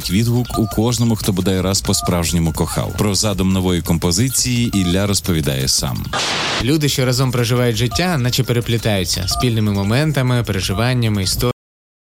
залишить відгук у кожному, хто бодай раз по-справжньому кохав. Про задум нової композиції Ілля розповідає сам. Люди, що разом проживають життя, наче переплітаються спільними моментами, переживаннями, історіями.